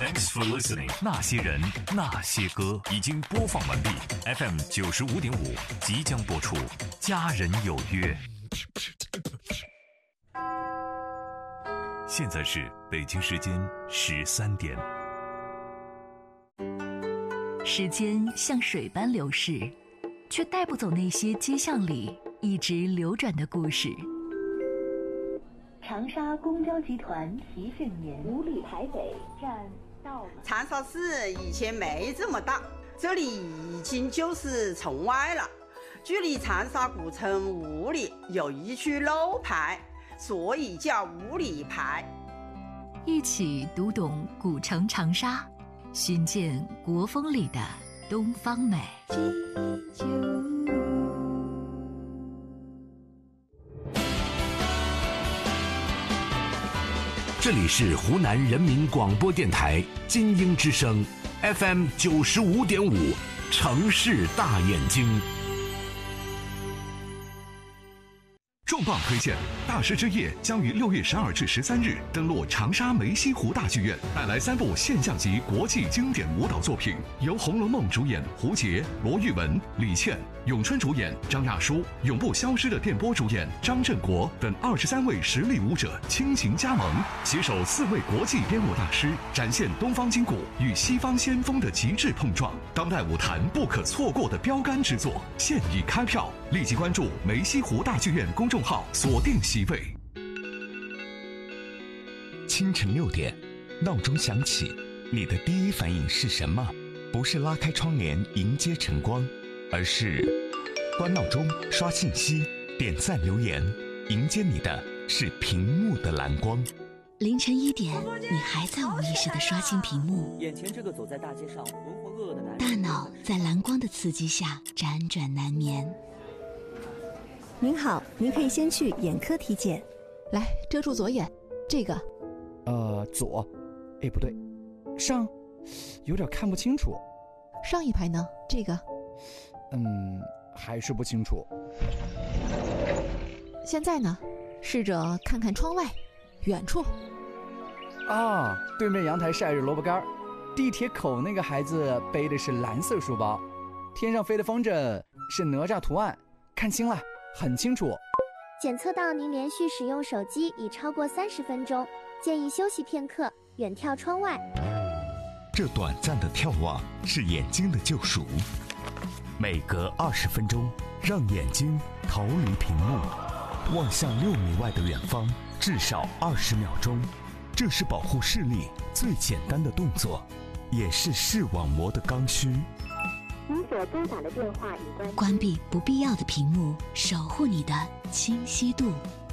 Thanks for listening。那些人，那些歌已经播放完毕。FM 95.5即将播出。家人有约。现在是北京时间13点。 时间像水般流逝，却带不走那些街巷里一直流转的故事。长沙公交集团提醒您：五里台北站到了。 长沙市以前没这么大，这里已经就是城外了。距离长沙古城5里有一区楼牌，所以叫五里牌。 一起读懂古城长沙，寻见国风里的东方美。 这里是湖南人民广播电台金鹰之声 FM 95.5城市大眼睛。 重磅推荐，大师之夜将于6月12至13日登陆长沙梅溪湖大剧院，带来3部现象级国际经典舞蹈作品，由《红楼梦》主演胡洁、罗玉雯、李倩，咏春主演张亚舒，永不消失的电波主演张振国等23位实力舞者倾情加盟，携手4位国际编舞大师，展现东方筋骨与西方先锋的极致碰撞，当代舞坛不可错过的标杆之作，现已开票，立即关注梅溪湖大剧院公众号，锁定席位。 清晨6点，闹钟响起，你的第一反应是什么？不是拉开窗帘迎接晨光，而是关闹钟、刷信息、点赞留言，迎接你的是屏幕的蓝光。 凌晨1点，你还在无意识地刷新屏幕， 眼前这个走在大街上浑浑噩噩的男人， 大脑在蓝光的刺激下辗转难眠。 您好，您可以先去眼科体检。 来，遮住左眼，这个。 左，不对，上，有点看不清楚。 上一排呢？这个。 还是不清楚。 现在呢？试着看看窗外，远处。 啊，对面阳台晒着萝卜干，地铁口那个孩子背的是蓝色书包，天上飞的风筝是哪吒图案，看清了，很清楚。 检测到您连续使用手机已超过30分钟，建议休息片刻，远眺窗外。 这短暂的眺望是眼睛的救赎，每隔20分钟，让眼睛逃离屏幕，望向6米外的远方，至少20秒钟。这是保护视力最简单的动作，也是视网膜的刚需。 您所拨打的电话已关闭不必要的屏幕，守护你的清晰度。